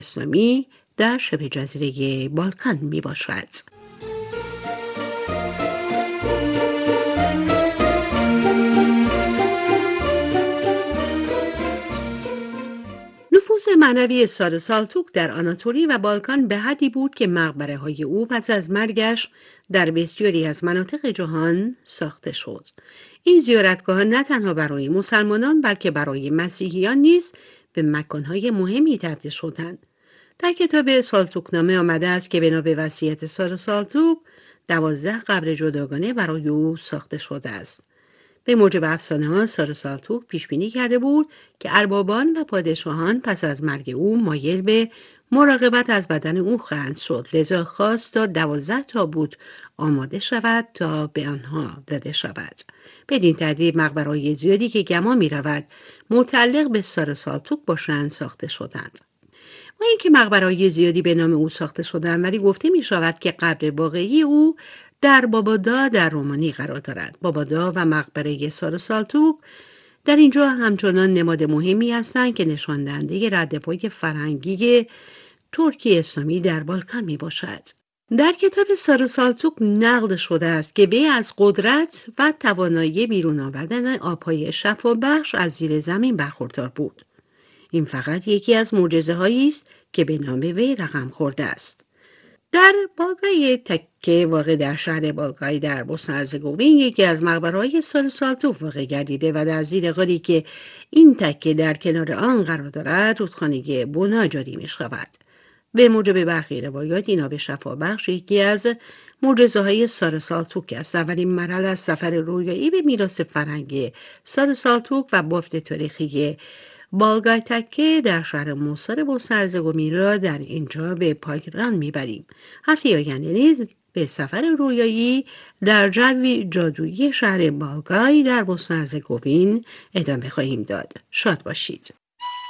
اسلامی در شبه جزیره بالکان می باشد. نفوذ معنوی سار سالتوق در آناتولی و بالکان به حدی بود که مقبره های او پس از مرگش در بسیاری از مناطق جهان ساخته شد. این زیارتگاه نه تنها برای مسلمانان بلکه برای مسیحیان نیز به مکانهای مهمی تبدیل شدند. در کتاب سالتوقنامه آمده است که بنا به وصیت سار سالتوق 12 قبر جداگانه برای او ساخته شده است. به موجب افسانه‌ها سار سالتوق پیش بینی کرده بود که اربابان و پادشاهان پس از مرگ او مایل به مراقبت از بدن او خواهند شد، لذا خواست تا 12 تابوت آماده شود تا به آنها داده شود. بدین ترتیب مقبره‌های زیادی که گمان می‌رود متعلق به سار سالتوق باشند ساخته شدند. و اینکه مقبره‌های زیادی به نام او ساخته شدند، ولی گفته می‌شود که قبر واقعی او در بابادا در رومانی قرار دارد. بابادا و مقبره سار سالتوق در اینجا همچنان نماد مهمی هستند که نشان دهنده ردپای فرهنگی ترکی اسلامی در بالکان می باشد. در کتاب سار سالتوق نقل شده است که وی از قدرت و توانایی بیرون آوردن آبهای شفابخش از زیر زمین برخوردار بود. این فقط یکی از معجزه‌هایی است که به نام وی رقم خورده است. در بالگای تکه واقع در شهر بالگای در بوسنی هرزگوین یکی از مقبره‌های سار سالتوق واقع گردیده و در زیر غاری که این تکه در کنار آن قرار دارد رودخانه بونا جاری می شود. به موجب برخی روایات این آب شفابخش یکی از معجزه‌های سار سالتوق است. اولین مرحله از سفر رویایی به میراث فرهنگی سار سالتوق و بافت تاریخی بالگای تکه در شهر موسار بوسنی هرزگوین را در اینجا به پایان میبریم. هفته آینده نیز به سفر رویایی در جوی جادویی شهر بالگای در بوسنی هرزگوین ادامه خواهیم داد. شاد باشید.